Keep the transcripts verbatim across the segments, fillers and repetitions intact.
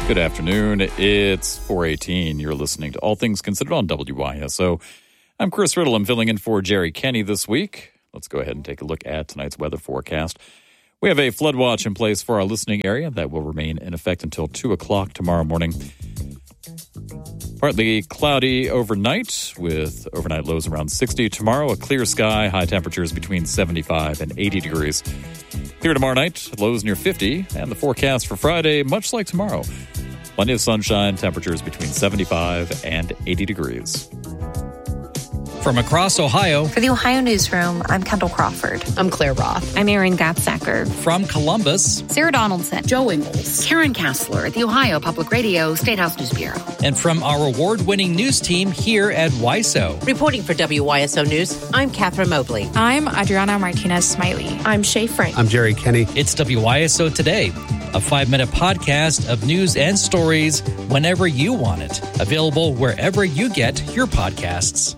Good afternoon. It's four eighteen. You're listening to All Things Considered on W Y S O. I'm Chris Riddle. I'm filling in for Jerry Kenny this week. Let's go ahead and take a look at tonight's weather forecast. We have a flood watch in place for our listening area that will remain in effect until two o'clock tomorrow morning. Partly cloudy overnight with overnight lows around sixty. Tomorrow, a clear sky, high temperatures between seventy-five and eighty degrees. Clear tomorrow night, lows near fifty. And the forecast for Friday, much like tomorrow. Plenty of sunshine, temperatures between seventy-five and eighty degrees. From across Ohio. For the Ohio Newsroom, I'm Kendall Crawford. I'm Claire Roth. I'm Erin Gatsacker. From Columbus. Sarah Donaldson. Joe Ingles. Karen Kassler at the Ohio Public Radio State House News Bureau. And from our award-winning news team here at W Y S O. Reporting for W Y S O News, I'm Catherine Mobley. I'm Adriana Martinez-Smiley. I'm Shay Frank. I'm Jerry Kenny. It's W Y S O Today, a five-minute podcast of news and stories whenever you want it. Available wherever you get your podcasts.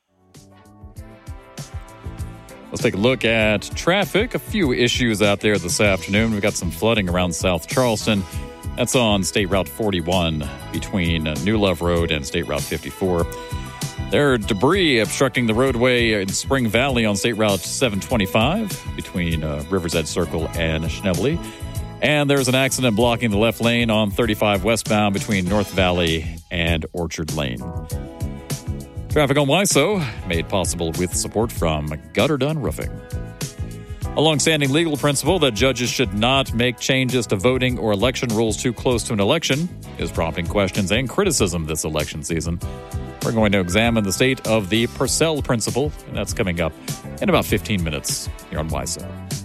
Let's take a look at traffic. A few issues out there this afternoon. We've got some flooding around South Charleston. That's on State Route forty-one between New Love Road and State Route fifty-four. There are debris obstructing the roadway in Spring Valley on State Route seven twenty-five between uh, River's Edge Circle and Schnebly. And there's an accident blocking the left lane on thirty-five westbound between North Valley and Orchard Lane. Traffic on W Y S O made possible with support from Gutter Done Roofing. A longstanding legal principle that judges should not make changes to voting or election rules too close to an election is prompting questions and criticism this election season. We're going to examine the state of the Purcell principle, and that's coming up in about fifteen minutes here on W Y S O.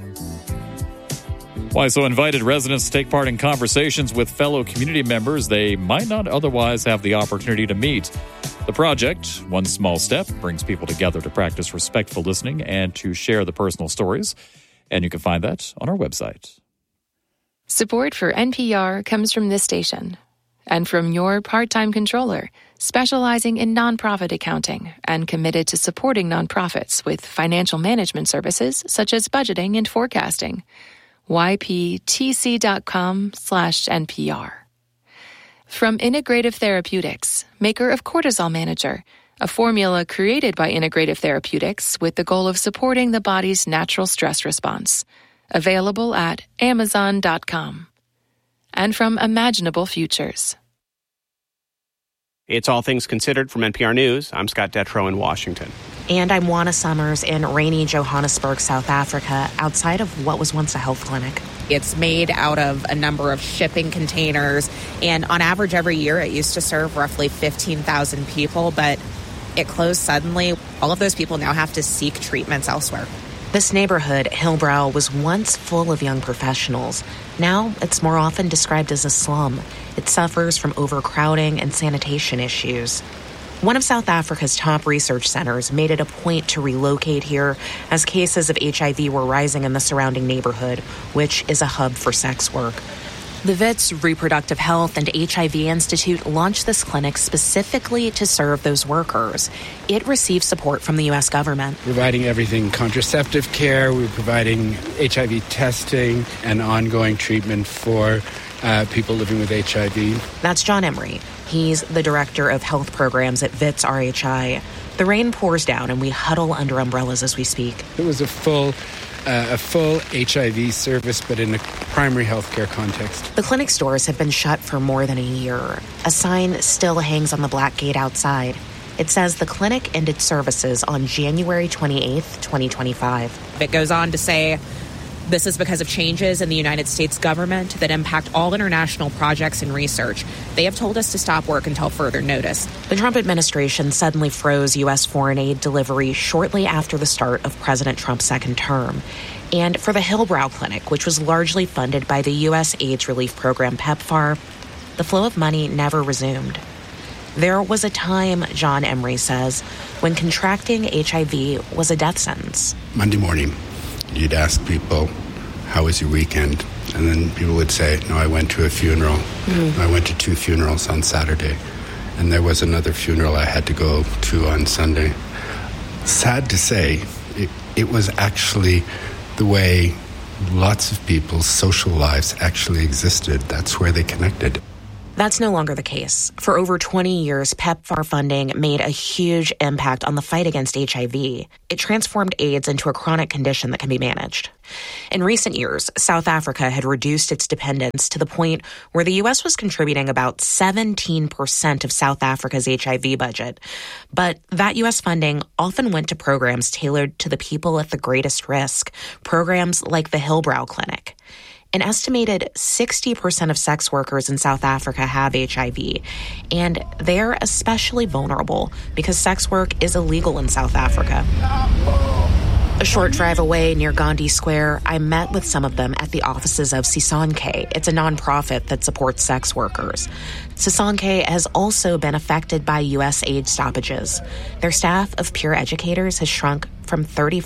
W Y S O invited residents to take part in conversations with fellow community members they might not otherwise have the opportunity to meet. The project, One Small Step, brings people together to practice respectful listening and to share the personal stories. And you can find that on our website. Support for N P R comes from this station and from your part-time controller, specializing in nonprofit accounting and committed to supporting nonprofits with financial management services such as budgeting and forecasting. Y P T C dot com slash N P R. From Integrative Therapeutics, maker of Cortisol Manager, a formula created by Integrative Therapeutics with the goal of supporting the body's natural stress response. Available at amazon dot com. And from Imaginable Futures. It's All Things Considered from N P R News. I'm Scott Detrow in Washington. And I'm Juana Summers in rainy Johannesburg, South Africa, outside of what was once a health clinic. It's made out of a number of shipping containers, and on average every year it used to serve roughly fifteen thousand people, but it closed suddenly. All of those people now have to seek treatments elsewhere. This neighborhood, Hillbrow, was once full of young professionals. Now it's more often described as a slum. It suffers from overcrowding and sanitation issues. One of South Africa's top research centers made it a point to relocate here as cases of H I V were rising in the surrounding neighborhood, which is a hub for sex work. The Wits Reproductive Health and H I V Institute launched this clinic specifically to serve those workers. It receives support from the U S government. Providing everything contraceptive care, we're providing H I V testing and ongoing treatment for uh, people living with H I V. That's John Emery. He's the director of health programs at Wits R H I. The rain pours down and we huddle under umbrellas as we speak. It was a full uh, a full H I V service, but in a primary healthcare context. The clinic's doors have been shut for more than a year. A sign still hangs on the black gate outside. It says the clinic ended services on January twenty-eighth, twenty twenty-five. It goes on to say, this is because of changes in the United States government that impact all international projects and research. They have told us to stop work until further notice. The Trump administration suddenly froze U S foreign aid delivery shortly after the start of President Trump's second term. And for the Hillbrow Clinic, which was largely funded by the U S AIDS relief program PEPFAR, the flow of money never resumed. There was a time, John Emery says, when contracting H I V was a death sentence. Monday morning, you'd ask people, how was your weekend? And then people would say, no, I went to a funeral. Mm-hmm. I went to two funerals on Saturday. And there was another funeral I had to go to on Sunday. Sad to say, it, it was actually the way lots of people's social lives actually existed. That's where they connected. That's no longer the case. For over twenty years, PEPFAR funding made a huge impact on the fight against H I V. It transformed AIDS into a chronic condition that can be managed. In recent years, South Africa had reduced its dependence to the point where the U S was contributing about seventeen percent of South Africa's H I V budget. But that U S funding often went to programs tailored to the people at the greatest risk, programs like the Hillbrow Clinic. An estimated sixty percent of sex workers in South Africa have H I V, and they're especially vulnerable because sex work is illegal in South Africa. A short drive away near Gandhi Square, I met with some of them at the offices of Sisonke. It's a nonprofit that supports sex workers. Sisonke has also been affected by U S aid stoppages. Their staff of peer educators has shrunk from thirty